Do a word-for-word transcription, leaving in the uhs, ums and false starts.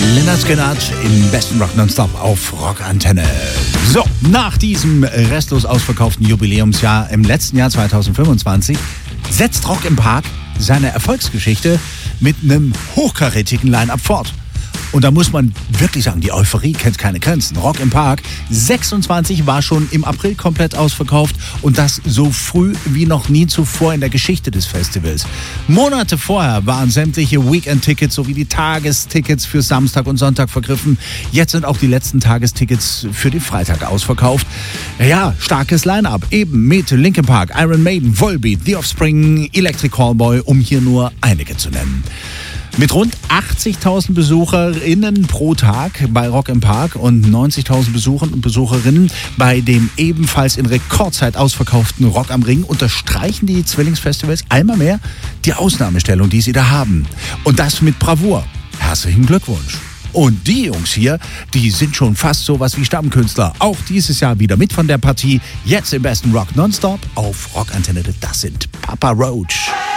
Lynyrd Skynyrd im besten Rock Nonstop auf Rockantenne. So, nach diesem restlos ausverkauften Jubiläumsjahr im letzten Jahr zwanzig fünfundzwanzig setzt Rock im Park seine Erfolgsgeschichte mit einem hochkarätigen Line-Up fort. Und da muss man wirklich sagen, die Euphorie kennt keine Grenzen. Rock im Park sechsundzwanzig war schon im April komplett ausverkauft und das so früh wie noch nie zuvor in der Geschichte des Festivals. Monate vorher waren sämtliche Weekend-Tickets sowie die Tagestickets für Samstag und Sonntag vergriffen. Jetzt sind auch die letzten Tagestickets für den Freitag ausverkauft. Ja, starkes Line-Up. Eben mit Linkin Park, Iron Maiden, Volbeat, The Offspring, Electric Callboy, um hier nur einige zu nennen. Mit rund achtzigtausend BesucherInnen pro Tag bei Rock im Park und neunzigtausend Besuchern und Besucherinnen bei dem ebenfalls in Rekordzeit ausverkauften Rock am Ring unterstreichen die Zwillingsfestivals einmal mehr die Ausnahmestellung, die sie da haben. Und das mit Bravour. Herzlichen Glückwunsch. Und die Jungs hier, die sind schon fast sowas wie Stammkünstler. Auch dieses Jahr wieder mit von der Partie. Jetzt im besten Rock Nonstop auf Rockantenne. Das sind Papa Roach.